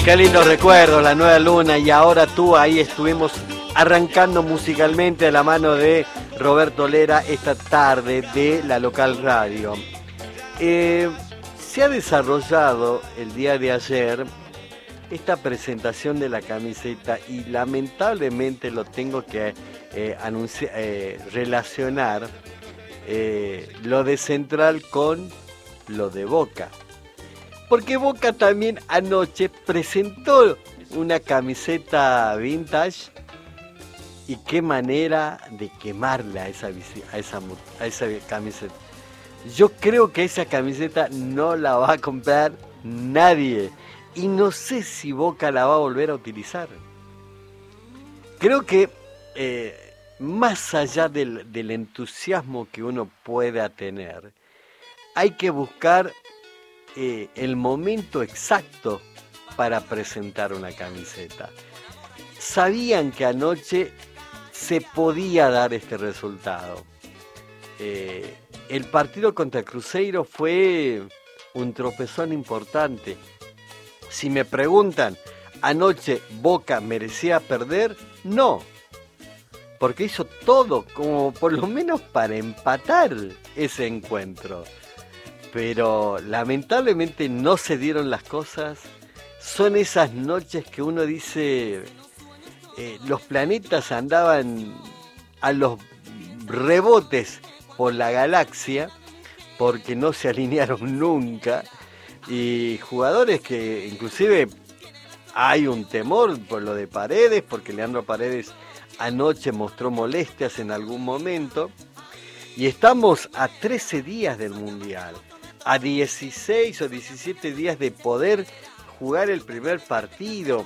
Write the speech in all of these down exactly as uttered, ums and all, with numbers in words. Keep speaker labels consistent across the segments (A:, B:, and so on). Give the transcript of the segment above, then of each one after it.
A: Qué lindos recuerdos, la nueva luna y ahora tú, ahí estuvimos arrancando musicalmente a la mano de Roberto Lera esta tarde de la local radio. Eh, se ha desarrollado el día de ayer esta presentación de la camiseta y lamentablemente lo tengo que eh, anunciar, eh, relacionar eh, lo de Central con lo de Boca. Porque Boca también anoche presentó una camiseta vintage y qué manera de quemarla a esa, a esa, a esa camiseta. Yo creo que esa camiseta no la va a comprar nadie y no sé si Boca la va a volver a utilizar. Creo que eh, más allá del, del entusiasmo que uno pueda tener, hay que buscar Eh, el momento exacto para presentar una camiseta. Sabían que anoche se podía dar este resultado. Eh, el partido contra Cruzeiro fue un tropezón importante. Si me preguntan, ¿anoche Boca merecía perder? No, porque hizo todo como por lo menos para empatar ese encuentro. Pero lamentablemente no se dieron las cosas. Son esas noches que uno dice, eh, los planetas andaban a los rebotes por la galaxia, porque no se alinearon nunca. Y jugadores que inclusive hay un temor por lo de Paredes, porque Leandro Paredes anoche mostró molestias en algún momento. Y estamos a trece días del Mundial. A dieciséis o diecisiete días de poder jugar el primer partido.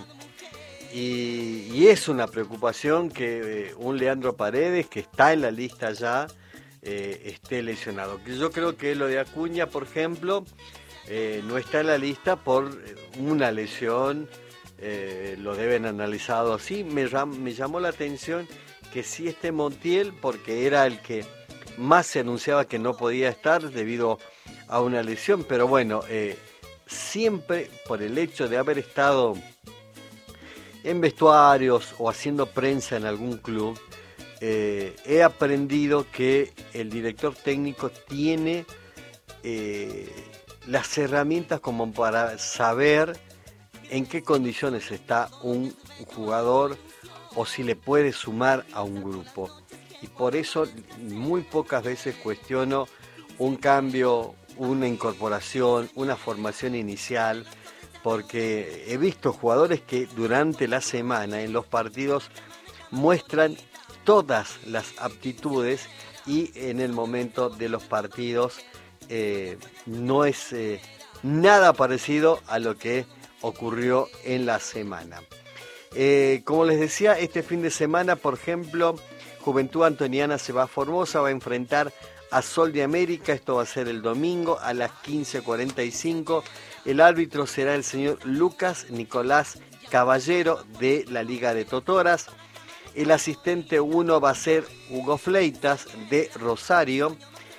A: Y, y es una preocupación que eh, un Leandro Paredes, que está en la lista ya, eh, esté lesionado. Yo creo que lo de Acuña, por ejemplo, eh, no está en la lista por una lesión, eh, lo deben analizado así. Me, me llamó la atención que sí esté Montiel, porque era el que más se anunciaba que no podía estar debido a una lesión, pero bueno, eh, siempre por el hecho de haber estado en vestuarios o haciendo prensa en algún club, eh, he aprendido que el director técnico tiene eh, las herramientas como para saber en qué condiciones está un jugador o si le puede sumar a un grupo. Y por eso muy pocas veces cuestiono un cambio, una incorporación, una formación inicial, porque he visto jugadores que durante la semana en los partidos muestran todas las aptitudes y en el momento de los partidos eh, no es eh, nada parecido a lo que ocurrió en la semana. Eh, como les decía, este fin de semana, por ejemplo, Juventud Antoniana se va a Formosa, va a enfrentar a Sol de América. Esto va a ser el domingo a las quince cuarenta y cinco. El árbitro será el señor Lucas Nicolás Caballero de la Liga de Totoras. El asistente uno va a ser Hugo Fleitas de Rosario.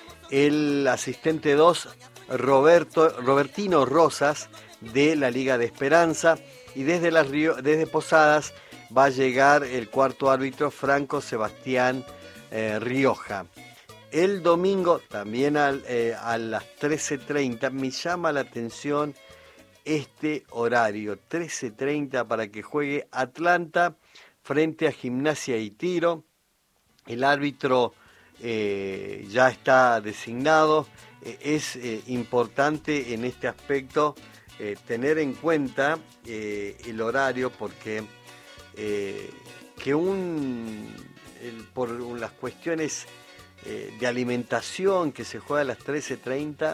A: El asistente dos, Roberto, Robertino Rosas de la Liga de Esperanza. Y desde, las Río, desde Posadas va a llegar el cuarto árbitro, Franco Sebastián eh, Rioja. El domingo, también al, eh, a las trece treinta, me llama la atención este horario, trece treinta, para que juegue Atlanta frente a Gimnasia y Tiro. El árbitro eh, ya está designado. Eh, es eh, importante en este aspecto eh, tener en cuenta eh, el horario, porque eh, que un, el, por las cuestiones Eh, de alimentación que se juega a las trece treinta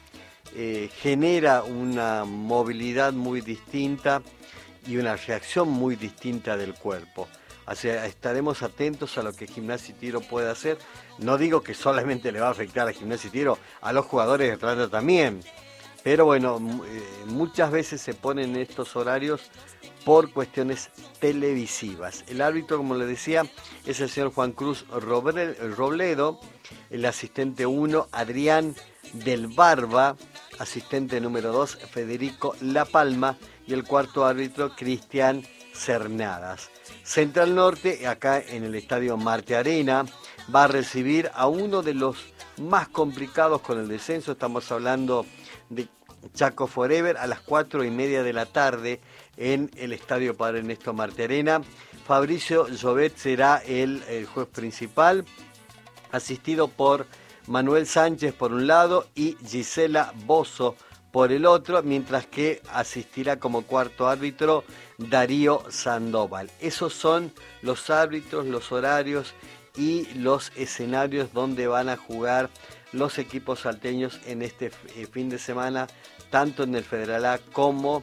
A: eh, genera una movilidad muy distinta y una reacción muy distinta del cuerpo. O sea, estaremos atentos a lo que Gimnasia y Tiro puede hacer. No digo que solamente le va a afectar a Gimnasia y Tiro, a los jugadores de Atlanta también. Pero bueno, eh, muchas veces se ponen estos horarios por cuestiones televisivas. El árbitro, como les decía, es el señor Juan Cruz Robledo, el asistente uno, Adrián del Barba, asistente número dos, Federico La Palma, y el cuarto árbitro, Cristian Cernadas. Central Norte, acá en el estadio Marte Arena, va a recibir a uno de los más complicados con el descenso. Estamos hablando de Chaco Forever a las cuatro y media de la tarde en el estadio Padre Ernesto Marte Arena. Fabricio Llobet será el, el juez principal, asistido por Manuel Sánchez por un lado y Gisela Bozo por el otro, mientras que asistirá como cuarto árbitro Darío Sandoval. Esos son los árbitros, los horarios y los escenarios donde van a jugar los equipos salteños en este fin de semana, tanto en el Federal A como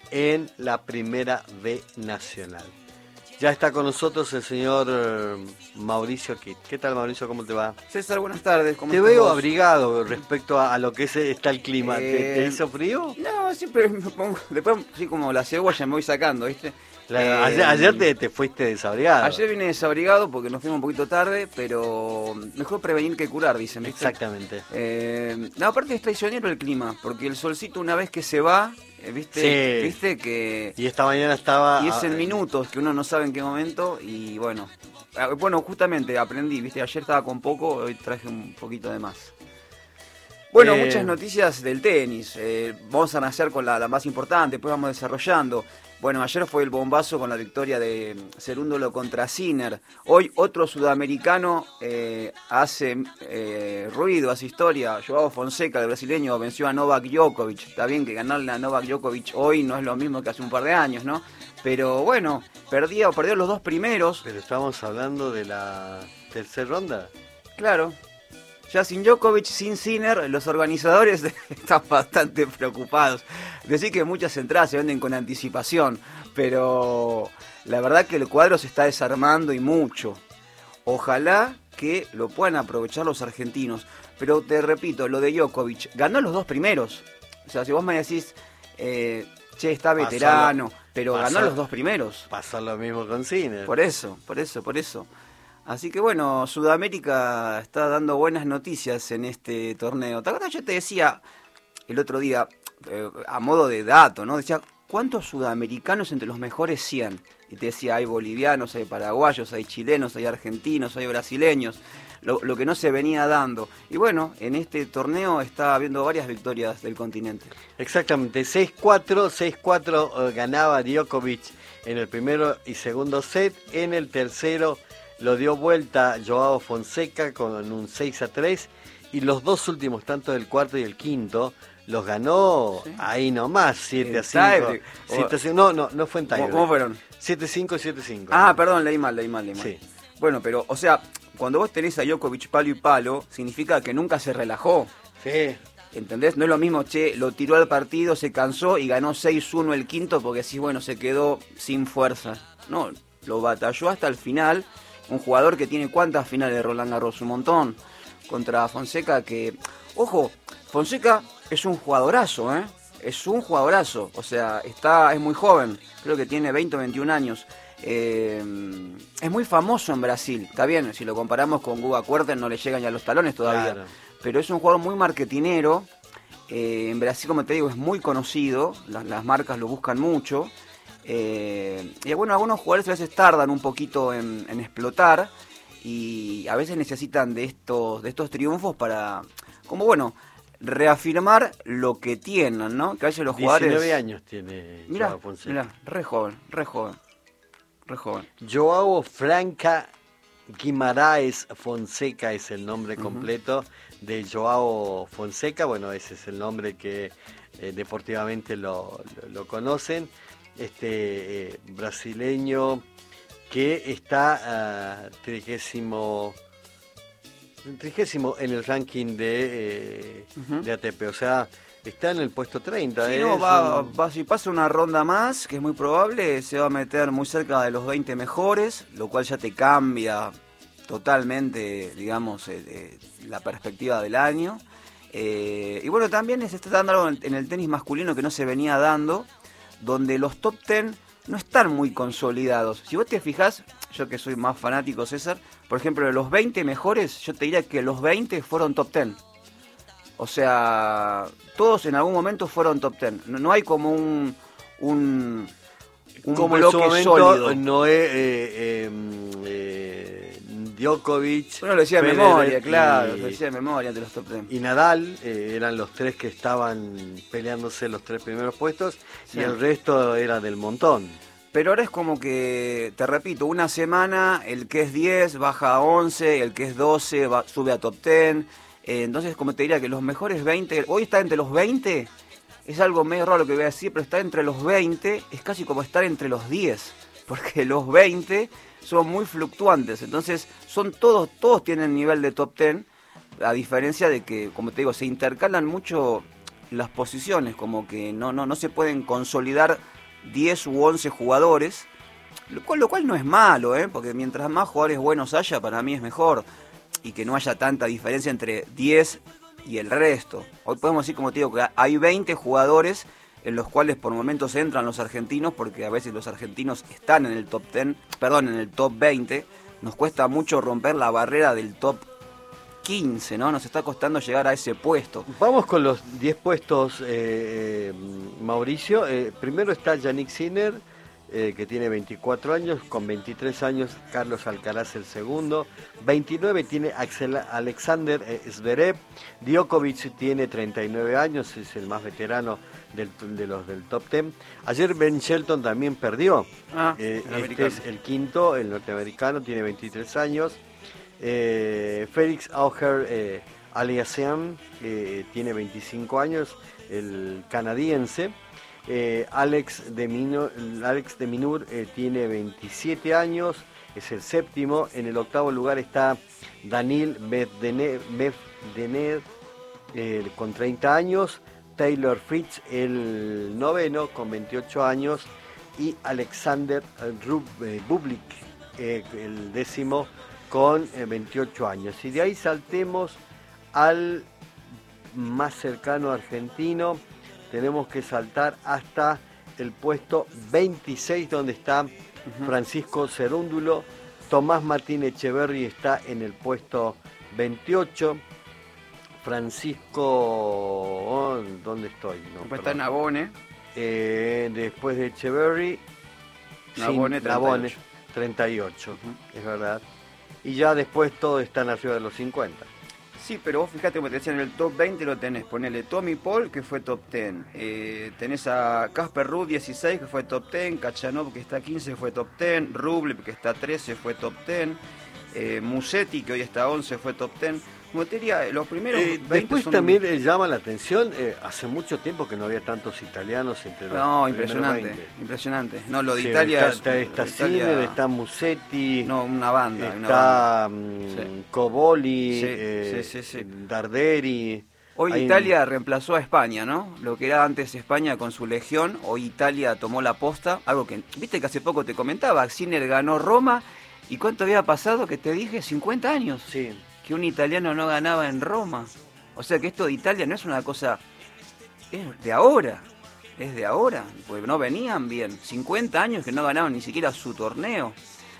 A: en la Primera B Nacional. Ya está con nosotros el señor Mauricio Kitt. ¿Qué tal, Mauricio? ¿Cómo te va?
B: César, buenas tardes. ¿Cómo
A: te veo vos? Abrigado respecto a, a lo que es, está el clima.
B: Eh,
A: ¿Te, ¿Te hizo frío?
B: No, siempre me pongo... Después, sí, como la cebolla me voy sacando, ¿viste?
A: La,
B: eh,
A: ayer ayer te, te fuiste desabrigado.
B: Ayer vine desabrigado porque nos fuimos un poquito tarde, pero mejor prevenir que curar, dicen, ¿viste?
A: Exactamente.
B: Eh, no, aparte es traicionero el clima, porque el solcito una vez que se va... ¿Viste?
A: Sí.
B: ¿Viste? Que...
A: Y esta mañana estaba...
B: Y es en minutos, que uno no sabe en qué momento, y bueno... Bueno, justamente aprendí, ¿viste? Ayer estaba con poco, hoy traje un poquito de más. Bueno, eh... muchas noticias del tenis. Eh, vamos a nacer con la, la más importante, después vamos desarrollando. Bueno, ayer fue el bombazo con la victoria de Cerúndolo contra Sinner. Hoy otro sudamericano eh, hace eh, ruido, hace historia. Joao Fonseca, el brasileño, venció a Novak Djokovic. Está bien que ganarle a Novak Djokovic hoy no es lo mismo que hace un par de años, ¿no? Pero bueno, perdía o perdió los dos primeros.
A: Pero estamos hablando de la tercera ronda.
B: Claro. Ya sin Djokovic, sin Sinner, los organizadores están bastante preocupados. Decir que muchas entradas se venden con anticipación, pero la verdad que el cuadro se está desarmando y mucho. Ojalá que lo puedan aprovechar los argentinos. Pero te repito, lo de Djokovic, ganó los dos primeros. O sea, si vos me decís, eh, che, está veterano, pasó, pero pasó, ganó los dos primeros.
A: Pasa lo mismo con Sinner.
B: Por eso, por eso, por eso. Así que bueno, Sudamérica está dando buenas noticias en este torneo. ¿Te acuerdas? Yo te decía el otro día, eh, a modo de dato, ¿no? Decía, ¿cuántos sudamericanos entre los mejores cien? Y te decía, hay bolivianos, hay paraguayos, hay chilenos, hay argentinos, hay brasileños. Lo, lo que no se venía dando. Y bueno, en este torneo está habiendo varias victorias del continente.
A: Exactamente, seis cuatro, seis cuatro eh, ganaba Djokovic en el primero y segundo set. En el tercero lo dio vuelta Joao Fonseca con un seis a tres, y los dos últimos, tanto del cuarto y el quinto, los ganó sí. ahí nomás, siete a cinco. siete a cinco. No, no, no fue en tiebreak.
B: ¿Cómo fueron?
A: siete cinco, siete cinco.
B: Ah, perdón, leí mal, leí mal, leí mal.
A: Sí.
B: Bueno, pero, o sea, cuando vos tenés a Djokovic palo y palo, significa que nunca se relajó.
A: Sí.
B: ¿Entendés? No es lo mismo, che, lo tiró al partido, se cansó y ganó seis uno el quinto porque sí, bueno, se quedó sin fuerza. No, lo batalló hasta el final. Un jugador que tiene cuántas finales de Roland Garros, un montón, contra Fonseca que... Ojo, Fonseca es un jugadorazo, ¿eh? Es un jugadorazo, o sea, está, es muy joven, creo que tiene veinte o veintiún años. Eh, es muy famoso en Brasil, está bien, si lo comparamos con Guga Kuerten no le llegan ya los talones todavía. Claro. Pero es un jugador muy marketinero, eh, en Brasil, como te digo, es muy conocido, las, las marcas lo buscan mucho. Eh, y bueno, algunos jugadores a veces tardan un poquito en, en explotar y a veces necesitan de estos, de estos triunfos para, como bueno, reafirmar lo que tienen, ¿no? Que a veces los jugadores...
A: diecinueve años tiene
B: mirá,
A: Joao Fonseca.
B: Mirá, re joven, re joven, re joven.
A: Joao Franca Guimaraes Fonseca es el nombre completo uh-huh. de Joao Fonseca. Bueno, ese es el nombre que eh, deportivamente lo, lo, lo conocen. Este eh, brasileño que está uh, trigésimo, trigésimo en el ranking de, eh, uh-huh. de A T P, o sea, está en el puesto treinta.
B: Sí,
A: ¿eh?
B: no, va,
A: un...
B: va, si pasa una ronda más, que es muy probable, se va a meter muy cerca de los veinte mejores, lo cual ya te cambia totalmente, digamos, eh, eh, la perspectiva del año. Eh, y bueno, también se está dando algo en el tenis masculino que no se venía dando, donde los top diez no están muy consolidados. Si vos te fijás, yo que soy más fanático, César, por ejemplo, de los veinte mejores, yo te diría que los veinte fueron top diez. O sea, todos en algún momento fueron top diez. No, no hay como un, un, un
A: como
B: bloque
A: en su momento,
B: sólido.
A: Noé, eh, eh, eh, Djokovic,
B: Bueno, lo decía de
A: Federer
B: memoria, claro,
A: y,
B: lo decía de memoria de los top diez.
A: y Nadal, eh, eran los tres que estaban peleándose los tres primeros puestos,
B: Sí.
A: y el resto era del montón.
B: Pero ahora es como que, te repito, una semana el que es diez baja a once, el que es doce va, sube a top diez. Eh, entonces, como te diría que los mejores veinte, hoy está entre los veinte, es algo medio raro lo que voy a decir, pero está entre los veinte, es casi como estar entre los diez, porque los veinte son muy fluctuantes, entonces son todos, todos tienen nivel de top diez, a diferencia de que, como te digo, se intercalan mucho las posiciones, como que no, no, no se pueden consolidar diez u once jugadores, lo cual, lo cual no es malo, ¿eh? Porque mientras más jugadores buenos haya, para mí es mejor, y que no haya tanta diferencia entre diez y el resto. Hoy podemos decir, como te digo, que hay veinte jugadores en los cuales por momentos entran los argentinos, porque a veces los argentinos están en el top diez, perdón, en el top veinte. Nos cuesta mucho romper la barrera del top quince, ¿no? Nos está costando llegar a ese puesto.
A: Vamos con los diez puestos, eh, Mauricio. Eh, primero está Yannick Sinner, eh, que tiene veinticuatro años, con veintitrés años Carlos Alcaraz el segundo, veintinueve tiene Axel Alexander eh, Zverev, Djokovic tiene treinta y nueve años, es el más veterano del, de los del top diez. Ayer Ben Shelton también perdió,
B: Ah,
A: eh,
B: el
A: este
B: americano.
A: es el quinto, el norteamericano, tiene veintitrés años. Eh, Félix Auger eh, Aliassime eh, tiene veinticinco años, el canadiense. Eh, Alex de Minur, Alex de Minur eh, tiene veintisiete años, es el séptimo. En el octavo lugar está Daniil Medvedev, Medvedev eh, con treinta años. Taylor Fritz, el noveno, con veintiocho años. Y Alexander Rub, eh, Bublik, eh, el décimo, con eh, veintiocho años. Y de ahí saltemos al más cercano argentino. Tenemos que saltar hasta el puesto veintiséis, donde está uh-huh. Francisco Cerúndulo. Tomás Martín Echeverry está en el puesto veintiocho. Francisco... Oh, ¿dónde estoy? No,
B: después está Nabone.
A: Eh, después de Echeverry...
B: Nabone,
A: Nabone, treinta y ocho, uh-huh. Es verdad. Y ya después todos están arriba de los cincuenta.
B: Sí, pero vos fíjate, como te decía, en el top veinte lo tenés. Ponele Tommy Paul, que fue top diez. Eh, tenés a Casper Ruud, dieciséis, que fue top diez. Kachanov, que está quince, fue top diez. Rublev, que está trece, fue top diez. Eh, Musetti, que hoy está once, fue top diez. Como te diría, los primeros
A: eh,
B: veinte
A: Después
B: son...
A: también eh, llama la atención, eh, hace mucho tiempo que no había tantos italianos entre los
B: No,
A: primeros
B: impresionante,
A: veinte.
B: impresionante. No, lo de
A: Sí,
B: Italia...
A: Está,
B: es,
A: está, está
B: Italia...
A: Sinner, está Musetti...
B: No, una banda.
A: Está
B: una banda.
A: um,
B: Sí.
A: Coboli,
B: Sí,
A: eh,
B: sí, sí, sí.
A: Darderi...
B: Hoy
A: Hay
B: Italia un... reemplazó a España, ¿no? Lo que era antes España con su legión, hoy Italia tomó la posta. Algo que, viste que hace poco te comentaba, Sinner ganó Roma. ¿Y cuánto había pasado que te dije? cincuenta años.
A: Sí.
B: Que un italiano no ganaba en Roma. O sea que esto de Italia no es una cosa... Es de ahora. Es de ahora. Pues no venían bien. cincuenta años que no ganaban ni siquiera su torneo.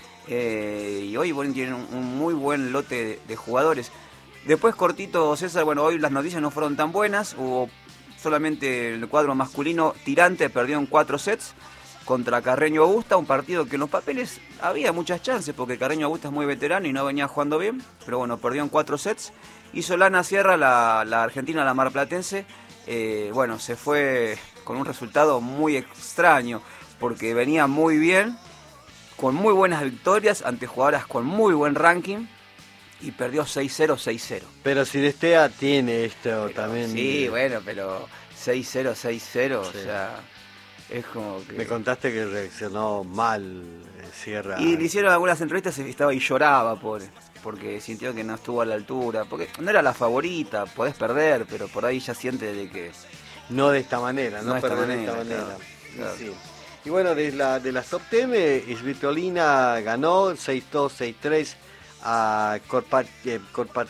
B: Eh, y hoy bueno, tienen un, un muy buen lote de, de jugadores. Después, cortito, César, bueno, hoy las noticias no fueron tan buenas. Hubo solamente el cuadro masculino Tirante, perdió en cuatro sets contra Carreño Augusta, un partido que en los papeles había muchas chances, porque Carreño Augusta es muy veterano y no venía jugando bien, pero bueno, perdió en cuatro sets. Y Solana Sierra, la, la argentina, la marplatense, eh, bueno, se fue con un resultado muy extraño, porque venía muy bien, con muy buenas victorias, ante jugadoras con muy buen ranking, y perdió seis cero, seis cero.
A: Pero Cinestea tiene esto
B: pero,
A: también.
B: Sí,
A: de...
B: bueno, pero seis cero, seis cero,
A: sí.
B: O sea... Es como que...
A: Me contaste que reaccionó mal eh, Sierra.
B: Y le hicieron algunas entrevistas y estaba y lloraba, pobre, porque sintió que no estuvo a la altura, porque no era la favorita, podés perder, pero por ahí ya siente de que...
A: No de esta manera, no,
B: no de esta
A: perder
B: manera,
A: de esta manera.
B: claro, claro.
A: Sí. Y bueno, de, la, de las top diez, eh, Svitolina ganó seis dos, seis tres a Korpachet,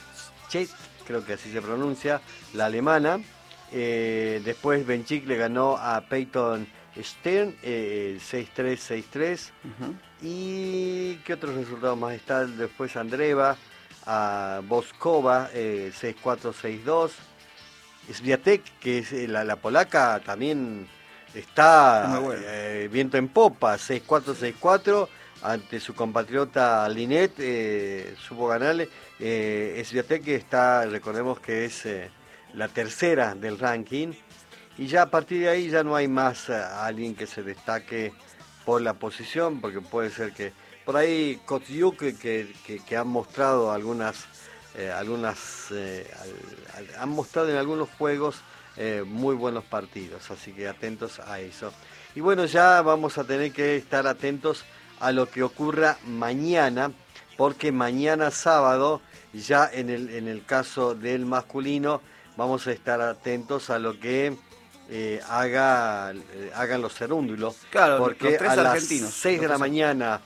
A: creo que así se pronuncia, la alemana. Eh, después Benchik le ganó a Peyton Stern, eh, seis tres, seis tres. Uh-huh. ¿Y qué otros resultados más están? Después Andreva a Boskova, eh, seis cuatro, seis dos. Swiatek, que es la, la polaca, también está
B: bueno.
A: eh, viento en popa, seis cuatro, seis cuatro, ante su compatriota Linette, eh, supo ganarle. Eh, Swiatek está, recordemos que es eh, la tercera del ranking, y ya a partir de ahí ya no hay más eh, alguien que se destaque por la posición, porque puede ser que por ahí Kotyuk, que, que, que, que han mostrado algunas, eh, algunas eh, al, al, han mostrado en algunos juegos eh, muy buenos partidos, así que atentos a eso. Y bueno, ya vamos a tener que estar atentos a lo que ocurra mañana, porque mañana sábado, ya en el, en el caso del masculino, vamos a estar atentos a lo que eh, haga, eh, hagan los cerúndulos,
B: claro,
A: porque
B: los tres
A: a
B: argentinos,
A: las seis de la
B: tres...
A: mañana,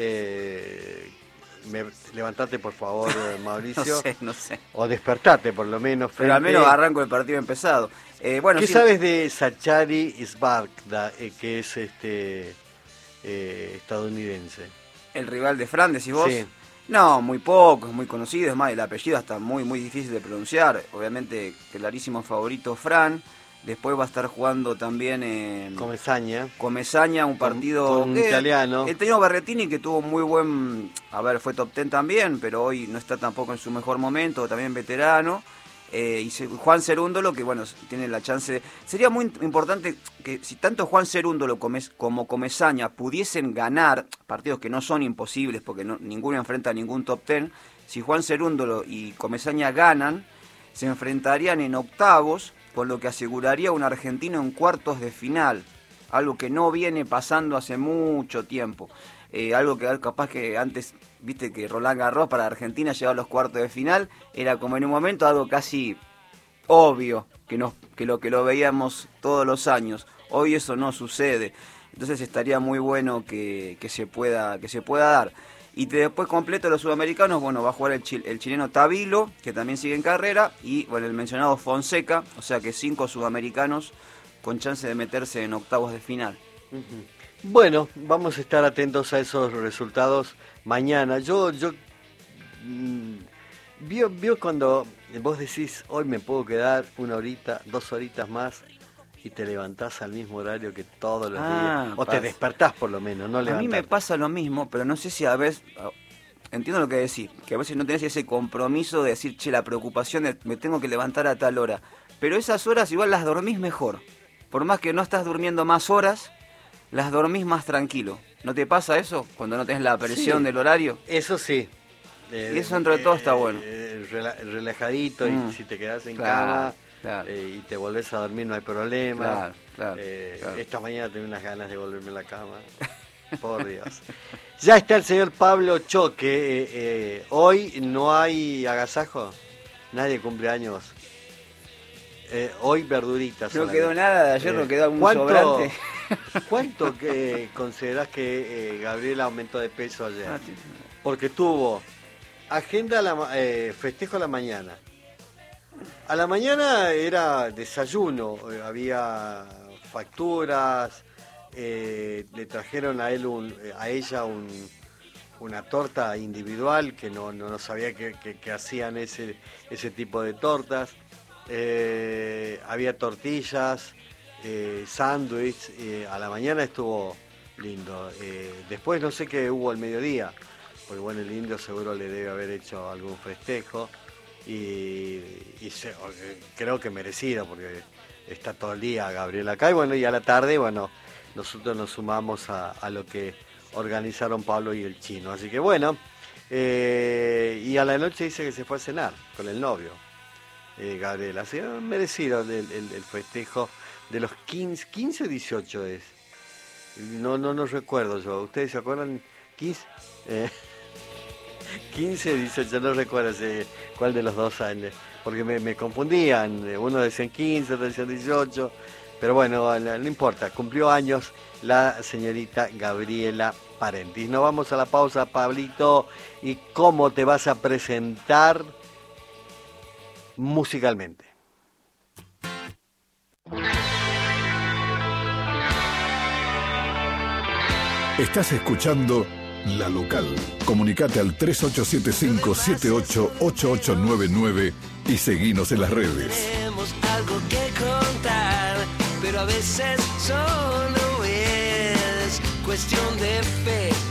A: eh, me, levantate por favor, Mauricio,
B: no sé, no sé.
A: o despertate por lo menos.
B: Pero al menos arranco el partido empezado. Eh, bueno,
A: ¿Qué
B: sí...
A: sabes de Zachary Sbarkda, eh, que es este eh, estadounidense?
B: El rival de Fran, decís vos.
A: Sí.
B: No, muy poco, es muy conocido, es más, el apellido está muy muy difícil de pronunciar. Obviamente, clarísimo favorito Fran. Después va a estar jugando también en
A: Comesaña.
B: Comesaña, un partido
A: con, con un
B: que,
A: italiano.
B: El tenía Berrettini, que tuvo muy buen, a ver, fue top ten también, pero hoy no está tampoco en su mejor momento, también veterano. Eh, y Juan Cerúndolo, que bueno, tiene la chance de... Sería muy importante que si tanto Juan Cerúndolo como Comesaña pudiesen ganar partidos que no son imposibles, porque no, ninguno enfrenta a ningún top ten, si Juan Cerúndolo y Comesaña ganan, se enfrentarían en octavos, con lo que aseguraría un argentino en cuartos de final, algo que no viene pasando hace mucho tiempo. Eh, algo que capaz que antes, viste que Roland Garros para Argentina llegaba a los cuartos de final, era como en un momento algo casi obvio, que, nos, que, lo, que lo veíamos todos los años. Hoy eso no sucede, entonces estaría muy bueno que, que, se, pueda, que se pueda dar. Y después completo los sudamericanos, bueno, va a jugar el, chil, el chileno Tavilo, que también sigue en carrera, y bueno, el mencionado Fonseca, o sea que cinco sudamericanos con chance de meterse en octavos de final.
A: Uh-huh. Bueno, vamos a estar atentos a esos resultados mañana. Yo, yo, mmm, vio, vio cuando vos decís, hoy me puedo quedar una horita, dos horitas más, y te levantás al mismo horario que todos los
B: ah,
A: días. O
B: pasa.
A: te despertás por lo menos, no levantás.
B: A mí me pasa lo mismo, pero no sé si a veces... Entiendo lo que decís, que a veces no tenés ese compromiso de decir, che, la preocupación de me tengo que levantar a tal hora. Pero esas horas igual las dormís mejor. Por más que no estás durmiendo más horas, las dormís más tranquilo. ¿No te pasa eso cuando no tenés la presión
A: sí,
B: del horario?
A: Eso sí. Eh,
B: y eso entre eh, todo está bueno.
A: Eh, relajadito, mm. y si te quedás en
B: claro,
A: cama
B: claro.
A: Eh, y te volvés a dormir no hay problema.
B: Claro, claro,
A: eh,
B: claro.
A: Esta mañana tengo unas ganas de volverme a la cama. Por Dios. Ya está el señor Pablo Choque. Eh, eh, hoy no hay agasajo. Nadie cumple años. Eh, hoy verduritas.
B: No
A: solamente.
B: quedó nada de ayer, eh, no quedó algún
A: ¿cuánto,
B: sobrante.
A: ¿Cuánto que considerás que eh, Gabriela aumentó de peso ayer? Porque tuvo agenda, la, eh, festejo a la mañana. A la mañana era desayuno, eh, había facturas, eh, le trajeron a él un, a ella un, una torta individual que no, no, no sabía que, que, que hacían ese, ese tipo de tortas. Eh, había tortillas, eh, sándwich, eh, a la mañana estuvo lindo. Eh, después no sé qué hubo al mediodía, porque bueno, el indio seguro le debe haber hecho algún festejo y, y se, creo que merecido, porque está todo el día Gabriela acá y bueno, y a la tarde, bueno, nosotros nos sumamos a, a lo que organizaron Pablo y el chino. Así que bueno, eh, y a la noche dice que se fue a cenar con el novio. Eh, Gabriela, así merecido el, el, el festejo de los quince, quince o dieciocho es. No, no, no recuerdo yo. ¿Ustedes se acuerdan? quince, eh, quince o dieciocho, no recuerdo ese, cuál de los dos años. Porque me, me confundían. Uno decían quince, otro decían dieciocho. Pero bueno, no, no importa. Cumplió años la señorita Gabriela Parentis. Nos vamos a la pausa, Pablito. ¿Y cómo te vas a presentar musicalmente?
C: Estás escuchando La Local. Comunicate al tres ocho siete cinco siete ocho ocho ocho nueve nueve y seguinos en las redes.
D: algo que contar, pero a veces solo es cuestión de fe.